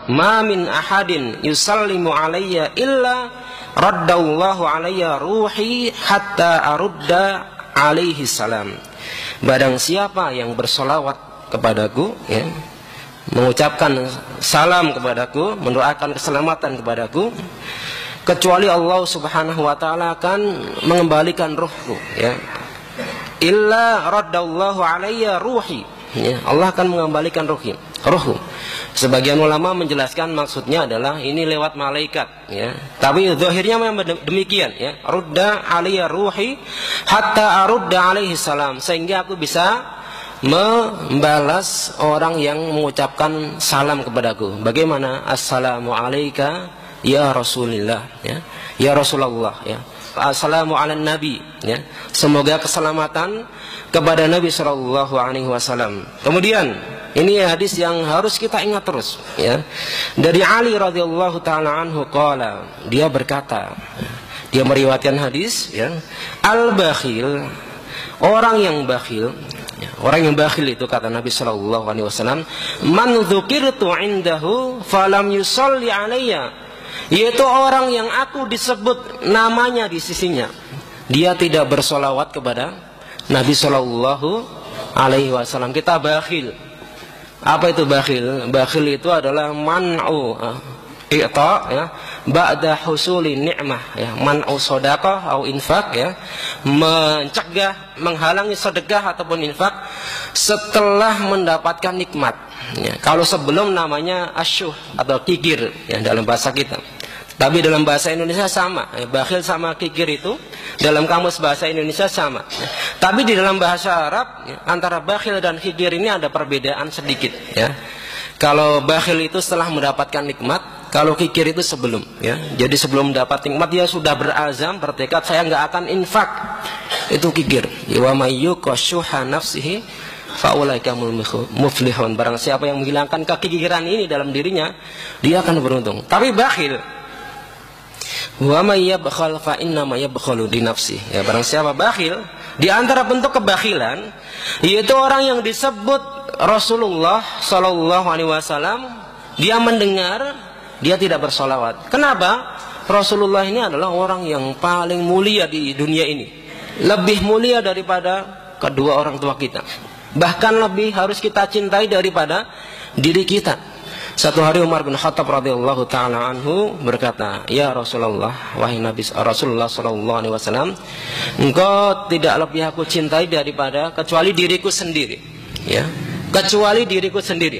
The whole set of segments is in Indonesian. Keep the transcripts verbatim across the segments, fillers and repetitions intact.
ma min ahadin yusallimu alayya illa raddallahu alayya ruhi hatta arudda alaihi salam. Barang siapa yang bersolawat kepadaku, ya, mengucapkan salam kepadaku, mendoakan keselamatan kepadaku, kecuali Allah subhanahu wa ta'ala akan mengembalikan ruhku, ya. Illa raddallahu alayya ruhi, ya, Allah akan mengembalikan ruhi, ruhku. Sebagian ulama menjelaskan maksudnya adalah ini lewat malaikat, ya. Tapi zahirnya memang demikian, ya. Rudda alayya ruhi hatta arudda alaihi salam, sehingga aku bisa membalas orang yang mengucapkan salam kepadaku. Bagaimana? Assalamu alayka ya Rasulillah, ya. Ya Rasulullah, ya. Assalamu ala nabi, ya. Semoga keselamatan kepada Nabi sallallahu alaihi wasallam. Kemudian ini hadis yang harus kita ingat terus, ya. Dari Ali radhiyallahu taala anhu qala, dia berkata, dia meriwayatkan hadis, ya. Al-bakhil, orang yang bakhil, ya, orang yang bakhil itu kata Nabi sallallahu alaihi wasallam, man dzukirtu indahu falam yusalli alayya, yaitu orang yang aku disebut namanya di sisinya, dia tidak bersolawat kepada Nabi sallallahu alaihi wasallam. Kita bakhil. Apa itu bakhil? Bakhil itu adalah man'u i'ta, ya, ba'da husuli ni'mah, ya, man'u shadaqah atau infak, ya, mencegah, menghalangi sedekah ataupun infak setelah mendapatkan nikmat, ya. Kalau sebelum namanya asyuh atau kikir, ya, dalam bahasa kita. Tapi dalam bahasa Indonesia sama, ya, bakhil sama kikir itu dalam kamus bahasa Indonesia sama, ya. Tapi di dalam bahasa Arab, ya, antara bakhil dan kikir ini ada perbedaan sedikit, ya. Kalau bakhil itu setelah mendapatkan nikmat, kalau kikir itu sebelum, ya. Jadi sebelum mendapat nikmat dia sudah berazam, bertekad saya nggak akan infak. Itu kikir. Wa may yuqashuha nafsihi faulaika muflihun. Barang siapa yang menghilangkan kekikiran ini dalam dirinya, dia akan beruntung. Tapi bakhil, wa may yabkhal fa inna ma yabkhalu li nafsi, ya, barang siapa bakhil, di antara bentuk kebakhilan yaitu orang yang disebut Rasulullah sallallahu alaihi wasallam, dia mendengar, dia tidak bersolawat. Kenapa? Rasulullah ini adalah orang yang paling mulia di dunia ini, lebih mulia daripada kedua orang tua kita, bahkan lebih harus kita cintai daripada diri kita. Satu hari Umar bin Khattab radhiyallahu taala anhu berkata, ya Rasulullah, wahai Nabi Rasulullah sallallahu alaihi wasallam, engkau tidak lebih aku cintai daripada kecuali diriku sendiri, ya, kecuali diriku sendiri.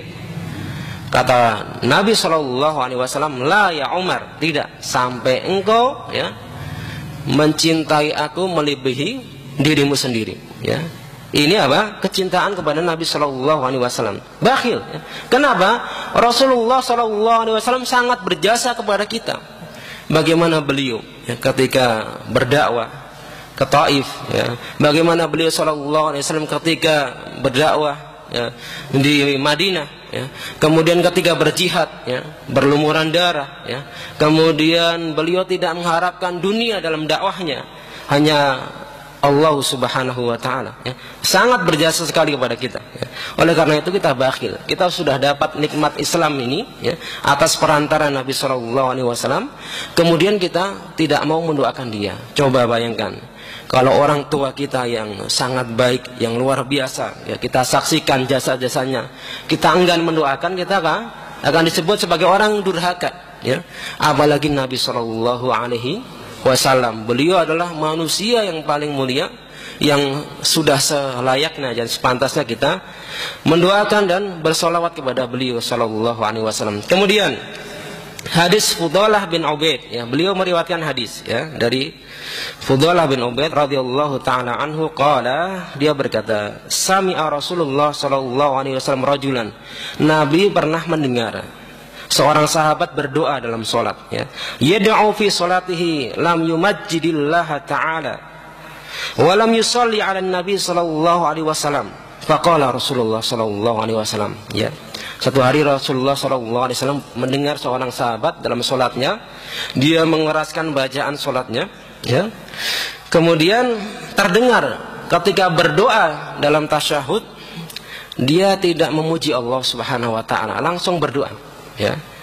Kata Nabi sallallahu alaihi wasallam, la ya Umar, tidak sampai engkau, ya, mencintai aku melebihi dirimu sendiri, ya. Ini apa? Kecintaan kepada Nabi Shallallahu Alaihi Wasallam. Bakhil. Ya. Kenapa? Rasulullah Shallallahu Alaihi Wasallam sangat berjasa kepada kita. Bagaimana beliau, ya, ketika berdakwah ke Taif, ya. Bagaimana beliau Shallallahu Alaihi Wasallam ketika berdakwah, ya, di Madinah, ya. Kemudian ketika berjihad, ya, berlumuran darah, ya. Kemudian beliau tidak mengharapkan dunia dalam dakwahnya, hanya Allah subhanahu wa ta'ala, ya. Sangat berjasa sekali kepada kita, ya. Oleh karena itu kita bakhil. Kita sudah dapat nikmat Islam ini, ya, atas perantara Nabi shallallahu alaihi wasallam. Kemudian kita tidak mau mendoakan dia. Coba bayangkan, kalau orang tua kita yang sangat baik, yang luar biasa, ya, kita saksikan jasa-jasanya, kita enggan mendoakan, kita kan akan disebut sebagai orang durhaka, ya. Apalagi Nabi shallallahu alaihi wasallam, beliau adalah manusia yang paling mulia, yang sudah selayaknya dan sepantasnya kita mendoakan dan bersolawat kepada beliau sallallahu alaihi wasallam. Kemudian hadis Fudalah bin Ubaid, ya, beliau meriwayatkan hadis, ya, dari Fudalah bin Ubaid radhiyallahu taala anhu qala, dia berkata, sami'a Rasulullah sallallahu alaihi wasallam rajulan, Nabi pernah mendengar seorang sahabat berdoa dalam solat, ya. Yad'u fi salatihi lam yumajjidillah ta'ala wa lam yusalli 'ala nabi sallallahu alaihi wasallam. Faqala Rasulullah sallallahu alaihi wasallam, ya. Satu hari Rasulullah sallallahu alaihi wasallam mendengar seorang sahabat dalam solatnya, dia mengeraskan bacaan solatnya, ya. Kemudian terdengar ketika berdoa dalam tasyahud, dia tidak memuji Allah subhanahu wa ta'ala, langsung berdoa, ya.